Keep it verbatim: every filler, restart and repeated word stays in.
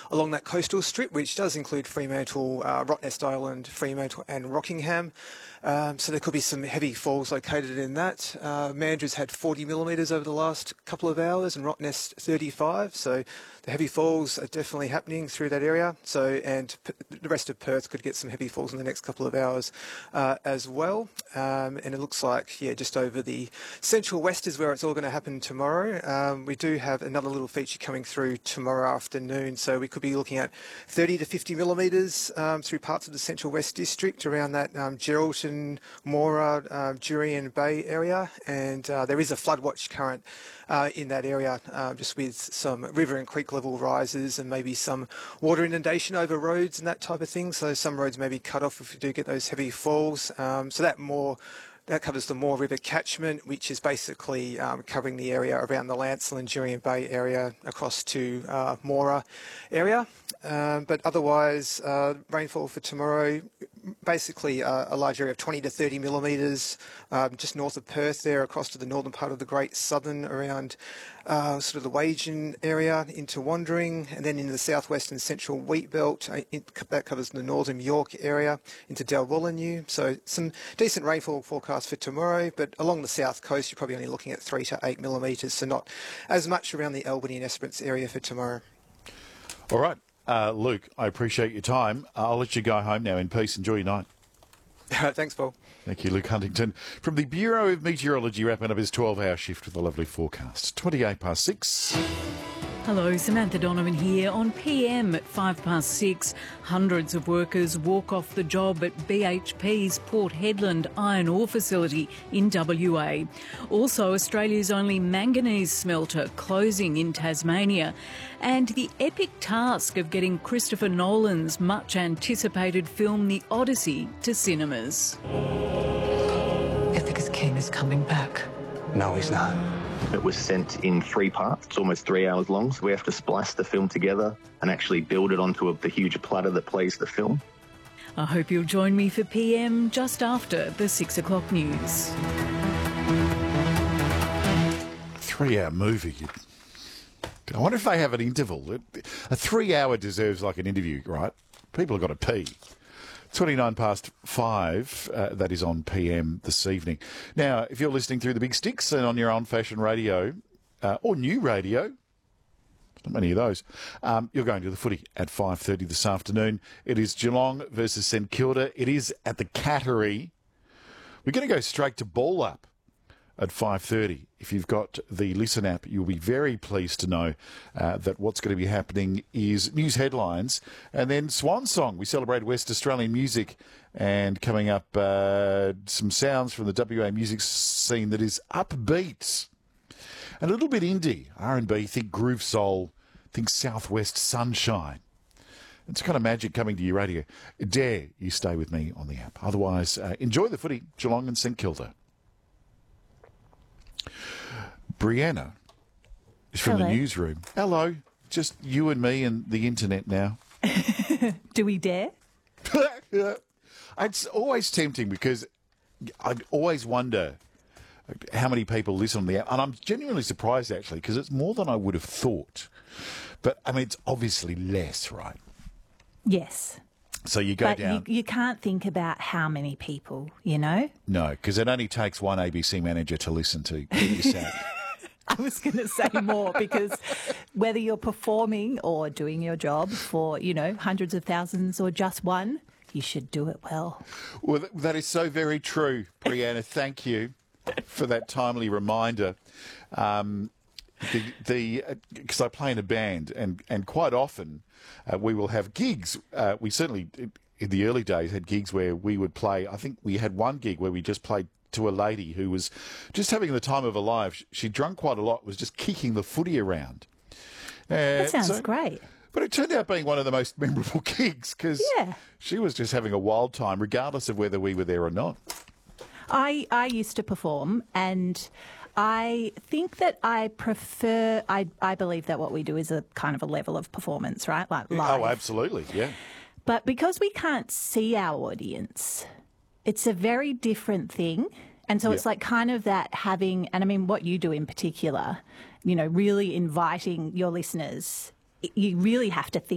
along that coastal strip, which does include Fremantle, uh, Rottnest Island, Fremantle and Rockingham. Um, so there could be some heavy falls located in that. Uh, Mandra's had forty millimetres over the last couple of hours and Rottnest thirty-five. So the heavy falls are definitely happening through that area. So and P- the rest of Perth could get some heavy falls in the next couple of hours uh, as well. Um, and it looks like, yeah, just over the central west is where it's all going to happen tomorrow. Um, we do have another little feature coming through tomorrow afternoon. So we could be looking at thirty to fifty millimetres um, through parts of the central west district around that um, Geraldton, Moora, uh, Jurien Bay area, and uh, there is a flood watch current uh, in that area, uh, just with some river and creek level rises and maybe some water inundation over roads and that type of thing. So some roads may be cut off if you do get those heavy falls. Um, so that more That covers the Moore River catchment, which is basically um, covering the area around the Lancel and Jurien Bay area across to uh, Moora area. Um, but otherwise, uh, rainfall for tomorrow, basically uh, a large area of twenty to thirty millimetres um, just north of Perth there across to the northern part of the Great Southern around uh, sort of the Wagen area into Wandering, and then into the southwest and central wheat belt. Uh, it, that covers the northern York area into Dalwallinu. So some decent rainfall forecast for tomorrow, but along the south coast you're probably only looking at three to eight millimetres, so not as much around the Albany and Esperance area for tomorrow. All right. Uh, Luke, I appreciate your time. I'll let you go home now in peace. Enjoy your night. Thanks, Paul. Thank you, Luke Huntington. From the Bureau of Meteorology, wrapping up his twelve-hour shift with a lovely forecast. twenty-eight past six. Hello, Samantha Donovan here. On P M at five past six, hundreds of workers walk off the job at B H P's Port Hedland iron ore facility in W A. Also, Australia's only manganese smelter closing in Tasmania. And the epic task of getting Christopher Nolan's much-anticipated film The Odyssey to cinemas. Ithaca's king is coming back. No, he's not. It was sent in three parts. It's almost three hours long, so we have to splice the film together and actually build it onto a, the huge platter that plays the film. I hope you'll join me for P M just after the six o'clock news. Three-hour movie. I wonder if they have an interval. A three-hour deserves like an interview, right? People have got to pee. twenty-nine past five, uh, that is on P M this evening. Now, if you're listening through the big sticks and on your old-fashioned radio, uh, or new radio, not many of those, um, you're going to the footy at five thirty this afternoon. It is Geelong versus St Kilda. It is at the Cattery. We're going to go straight to ball up at five thirty. If you've got the Listen app, you'll be very pleased to know uh, that what's going to be happening is news headlines and then Swan Song. We celebrate West Australian music, and coming up, uh, some sounds from the W A music scene that is upbeat and a little bit indie, R and B, think groove soul, think Southwest sunshine. It's kind of magic coming to your radio. Dare you stay with me on the app. Otherwise, uh, enjoy the footy, Geelong and St Kilda. Brianna is from Hello. the newsroom. Hello. Just you and me and the internet now. Do we dare? It's always tempting because I always wonder how many people listen on the app. And I'm genuinely surprised, actually, because it's more than I would have thought. But, I mean, it's obviously less, right? Yes. So you go but down... You, you can't think about how many people, you know? No, because it only takes one A B C manager to listen to your sound. I was going to say more because whether you're performing or doing your job for, you know, hundreds of thousands or just one, you should do it well. Well, th- that is so very true, Brianna. Thank you for that timely reminder. Um, the the because I play in a band, and, and quite often uh, we will have gigs. Uh, we certainly, in the early days, had gigs where we would play. I think we had one gig where we just played to a lady who was just having the time of her life. She drunk quite a lot, was just kicking the footy around. Uh, That sounds so, great. But it turned out being one of the most memorable gigs because Yeah. she was just having a wild time, regardless of whether we were there or not. I, I used to perform, and I think that I prefer, I, I believe that what we do is a kind of a level of performance, right? Like live. Oh, absolutely, yeah. But because we can't see our audience, it's a very different thing. And so Yeah. it's like kind of that having, and I mean, what you do in particular, you know, really inviting your listeners, you really have to think